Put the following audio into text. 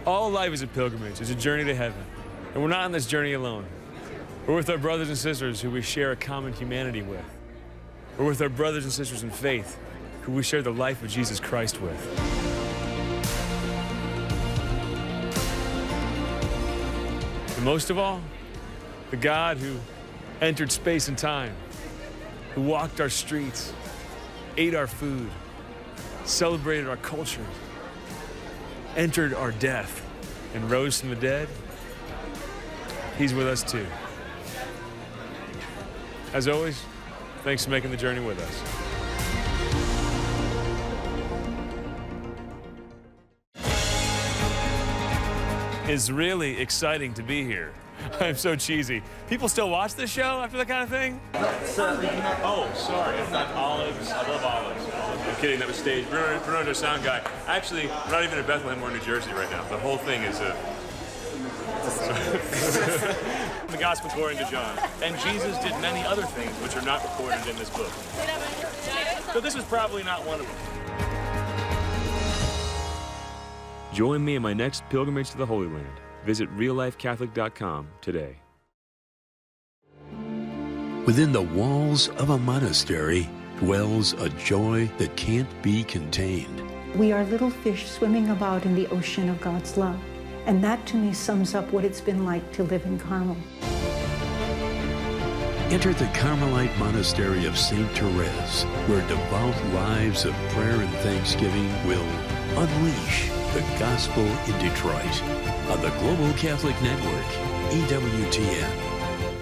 All life is a pilgrimage. It's a journey to heaven. And we're not on this journey alone. We're with our brothers and sisters who we share a common humanity with. We're with our brothers and sisters in faith who we share the life of Jesus Christ with. And most of all, the God who entered space and time, who walked our streets, ate our food, celebrated our culture, entered our death, and rose from the dead, he's with us too. As always, thanks for making the journey with us. It's really exciting to be here. I'm so cheesy. People still watch this show after that kind of thing? Oh, sorry, it's not olives. I love olives. I'm kidding, that was staged. Bruno's our sound guy. Actually, we're not even in Bethlehem, we're in New Jersey right now. The whole thing is the Gospel according to John. And Jesus did many other things which are not recorded in this book. So this is probably not one of them. Join me in my next pilgrimage to the Holy Land. Visit reallifecatholic.com today. Within the walls of a monastery dwells a joy that can't be contained. We are little fish swimming about in the ocean of God's love. And that, to me, sums up what it's been like to live in Carmel. Enter the Carmelite Monastery of St. Therese, where devout lives of prayer and thanksgiving will unleash the gospel in Detroit on the Global Catholic Network, EWTN.